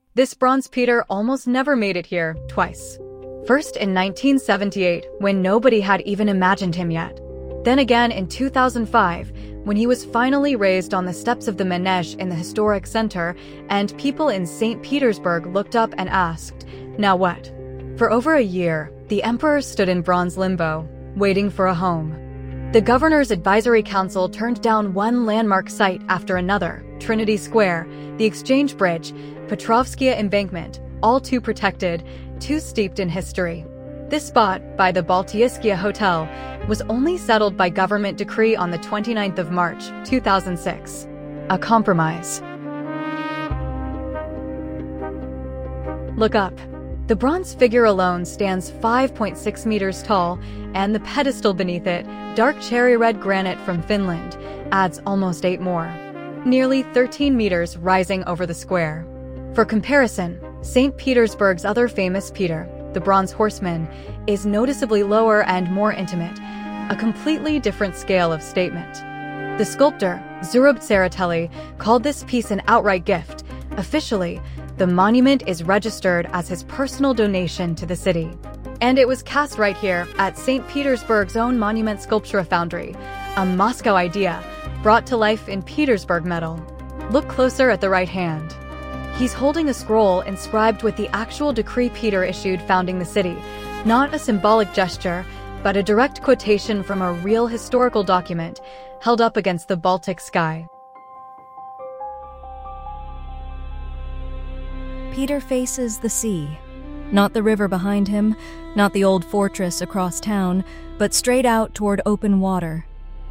This bronze Peter almost never made it here, twice. First in 1978, when nobody had even imagined him yet. Then again in 2005, when he was finally raised on the steps of the Manege in the historic center, and people in St. Petersburg looked up and asked, "Now what?" For over a year, the emperor stood in bronze limbo, waiting for a home. The governor's advisory council turned down one landmark site after another: Trinity Square, the Exchange Bridge, Petrovskaya Embankment, all too protected, too steeped in history. This spot, by the Baltiiskaya Hotel, was only settled by government decree on the 29th of March, 2006. A compromise. Look up. The bronze figure alone stands 5.6 meters tall, and the pedestal beneath it, dark cherry red granite from Finland, adds almost 8 more. Nearly 13 meters rising over the square. For comparison, St. Petersburg's other famous Peter, the Bronze Horseman, is noticeably lower and more intimate, a completely different scale of statement. The sculptor, Zurab Tsereteli, called this piece an outright gift. Officially, the monument is registered as his personal donation to the city. And it was cast right here at St. Petersburg's own Monument Sculpture Foundry, a Moscow idea brought to life in Petersburg metal. Look closer at the right hand. He's holding a scroll inscribed with the actual decree Peter issued founding the city, not a symbolic gesture, but a direct quotation from a real historical document held up against the Baltic sky. Peter faces the sea. Not the river behind him, not the old fortress across town, but straight out toward open water.